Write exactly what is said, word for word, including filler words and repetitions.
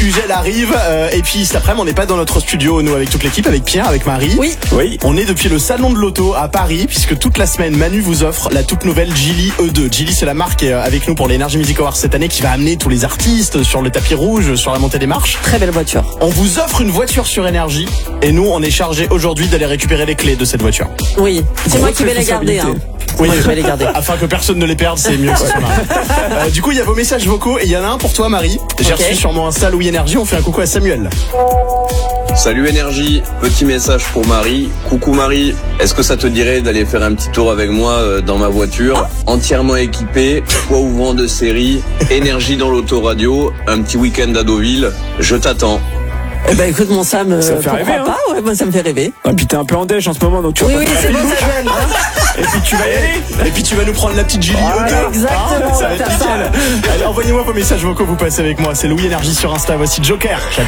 Ugel arrive. Euh, et puis cet après-midi, on n'est pas dans notre studio, nous, avec toute l'équipe, avec Pierre, avec Marie. Oui. Oui. On est depuis le salon de l'auto à Paris, puisque toute la semaine, Manu vous offre la toute nouvelle Geely E deux. Geely, c'est la marque avec nous pour l'Energy Music Awards cette année qui va amener tous les artistes sur le tapis rouge, sur la montée des marches. Très belle voiture. On vous offre une voiture sur énergie et nous, on est chargé aujourd'hui d'aller récupérer les clés de cette voiture. Oui. C'est moi qui vais les garder, hein. Oui, moi, je vais les garder. Afin que personne ne les perde, c'est mieux que ce soit là. Euh, du coup, il y a vos messages vocaux et il y en a un pour toi, Marie. J'ai okay. reçu sur mon Insta Louis Énergie. On fait un coucou à Samuel. Salut Énergie, petit message pour Marie. Coucou Marie, est-ce que ça te dirait d'aller faire un petit tour avec moi dans ma voiture, entièrement équipée, toit ouvrant de série, énergie dans l'autoradio, un petit week-end à Deauville, je t'attends. Eh ben écoute mon Sam, ça me fait pourquoi rêver, pas, hein. ouais, moi ça me fait rêver. Et puis t'es un peu en déj en ce moment, donc tu oui, vas oui, pas c'est bon, ça gêne, hein. Et puis tu vas y aller. Et puis tu vas nous prendre la petite Geely E deux. Exactement, ça va être nickel. Allez, envoyez-moi vos messages vocaux, vous passez avec moi. C'est Louis Énergie sur Insta. Voici Joker.